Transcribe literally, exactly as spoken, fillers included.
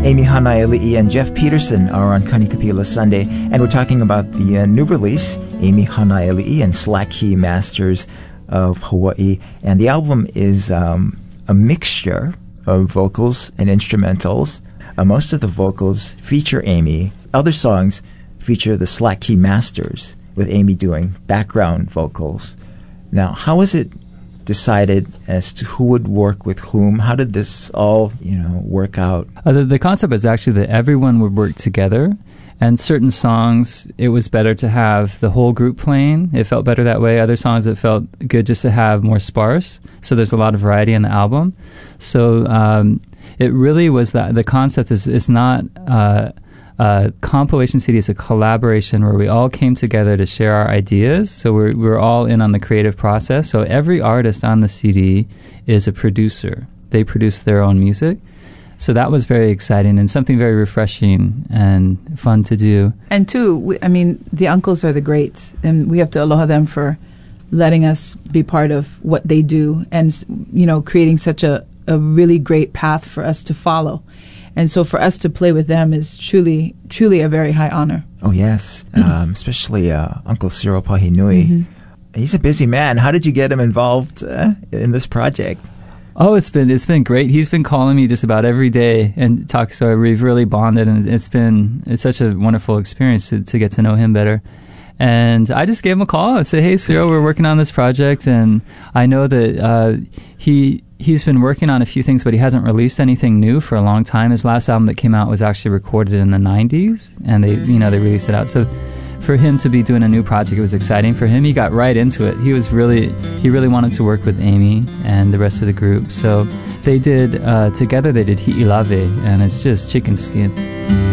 Amy Hanaiali'i and Jeff Peterson are on Kanikapila Sunday, and we're talking about the uh, new release, Amy Hanaiali'i and Slack Key Masters of Hawaii. And the album is um, a mixture of vocals and instrumentals. Uh, most of the vocals feature Amy. Other songs feature the Slack Key Masters, with Amy doing background vocals. Now, how was it decided as to who would work with whom? How did this all, you know, work out? Uh, the, the concept is actually that everyone would work together, and certain songs, it was better to have the whole group playing. It felt better that way. Other songs, it felt good just to have more sparse. So there's a lot of variety in the album. So um, it really was that the concept is it's not uh, a compilation C D. It's a collaboration where we all came together to share our ideas. So we're we're all in on the creative process. So every artist on the C D is a producer. They produce their own music. So that was very exciting and something very refreshing and fun to do. And two, we, I mean, the uncles are the greats, and we have to aloha them for letting us be part of what they do, and, you know, creating such a, a really great path for us to follow. And so for us to play with them is truly, truly a very high honor. Oh, yes, um, especially uh, Uncle Cyril Pahinui. Mm-hmm. He's a busy man. How did you get him involved uh, in this project? Oh, it's been it's been great. He's been calling me just about every day and talk. So we've really bonded, and it's been it's such a wonderful experience to, to get to know him better. And I just gave him a call and said, "Hey, Cyril, we're working on this project, and I know that uh, he he's been working on a few things, but he hasn't released anything new for a long time. His last album that came out was actually recorded in the nineties, and they you know they released it out. So for him to be doing a new project, it was exciting for him. He got right into it. He was really, he really wanted to work with Amy and the rest of the group. So they did, uh, together they did Hi'ilave, and it's just chicken skin.